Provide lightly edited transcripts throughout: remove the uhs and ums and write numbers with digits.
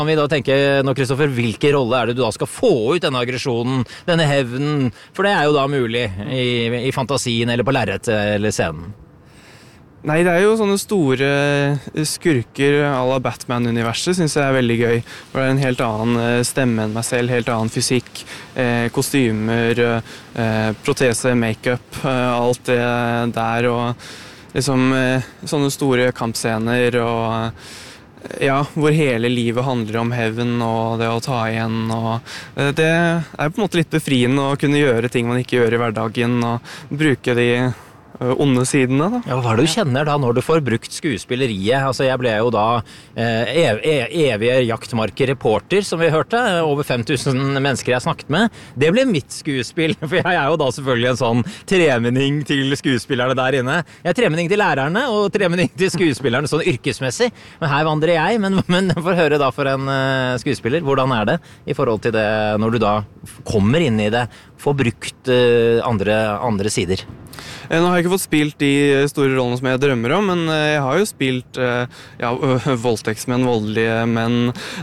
Kan vi da tenke nå, Kristoffer, hvilken rolle det du da skal få ut denne aggresjonen, denne hevnen? For det jo da mulig i fantasien eller på lerretet eller scenen. Nei, det jo sånne store skurker à la Batman-universet, synes jeg veldig gøy. For det en helt annen stemme enn meg selv, helt annen fysikk, kostymer, protese, make-up, alt det der, og liksom sånne store kampscener, og ja, hvor hele livet handler om hevn og det å ta igjen, og det på en måte litt befriende å kunne gjøre ting man ikke gjør i hverdagen, og bruke de onde sidene da. Ja, hva det du kjenner da når du får brukt skuespilleriet? Altså, jeg ble jo da evige jaktmarker-reporter, som vi hørte. Over 5000 mennesker jeg snakket med. Det ble mitt skuespill, for jeg jo da selvfølgelig en sånn tremenning til skuespillerne der inne. Jeg tremenning til lærerne, og tremenning til skuespillerne sånn yrkesmessig. Men her vandrer jeg, men får høre da for en skuespiller. Hvordan det i forhold til det når du da kommer inn i det, får brukt andre sider? Nå har jeg ikke fått spilt de store rollene som jeg drømmer om, men jeg har jo spilt voldtektsmenn, voldelige menn,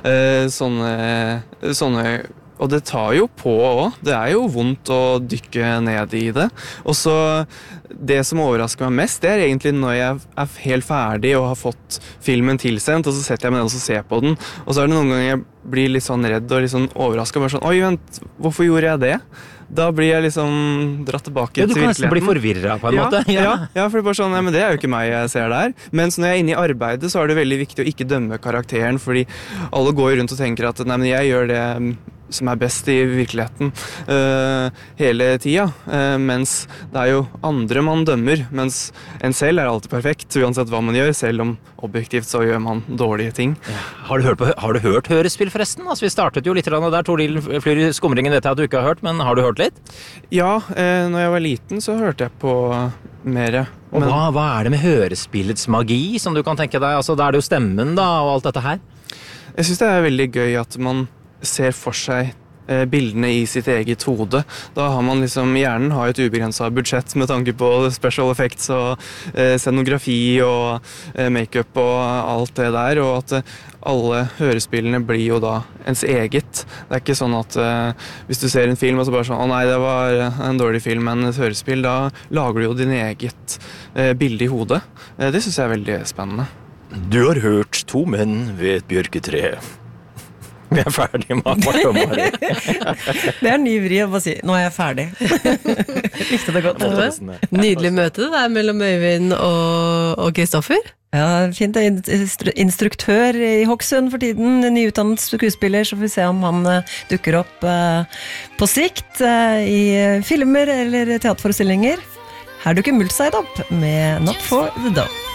sånne, og det tar jo på også. Det jo vondt å dykke ned i det. Og så det som overrasker meg mest, det egentlig når jeg helt ferdig og har fått filmen tilsendt, og så setter jeg meg ned og så ser på den, og så det noen ganger jeg blir litt sånn redd og litt sånn overrasket, bare sånn, oi, vent, hvorfor gjorde jeg det? Da blir jeg liksom dratt tilbake til virkeligheten. Du kan nesten bli forvirret på en måte. Ja, for det bare sånn, men det jo ikke meg jeg ser der. Mens når jeg inne i arbeidet, så det veldig viktig å ikke dømme karakteren, fordi alle går rundt og tenker at nei, men jeg gjør det som best i virkeligheten hele tida, mens det jo andre man dømmer, mens en selv alltid perfekt, uansett hva man gjør, selv om objektivt så gjør man dårlige ting. Ja. Har du hørt hørespill forresten? Altså, vi startet jo litt der, Tordil flyr i skumringen, vet jeg at du ikke har hørt, men har du hørt litt? Ja, når jeg var liten så hørte jeg på mer. Og hva det med hørespillets magi, som du kan tenke deg? Altså, da det jo stemmen da, og alt dette her. Jeg synes det veldig gøy at man ser for seg bildene i sitt eget hode. Da har man liksom, hjernen har et ubegrenset budsjett med tanke på special effects og scenografi og make-up og alt det der, og at alle hørespillene blir jo da ens eget. Det ikke sånn at hvis du ser en film og så bare sånn, å nei, det var en dårlig film, men et hørespill, da lager du jo din eget bilde i hodet. Det synes jeg veldig spennende. Du har hørt To menn ved et bjørketre. Vi ferdig med Mari. Det ny vri å bare si, nå jeg ferdig. Likte det godt. Nydelig møte det mellom Øyvind og Kristoffer. Ja, fint. Instruktør i Hokksund for tiden, nyutdannet skuespiller, så får vi se om han dukker opp på sikt i filmer eller teaterforestillinger. Her dukker Multside opp med Not for the Dog.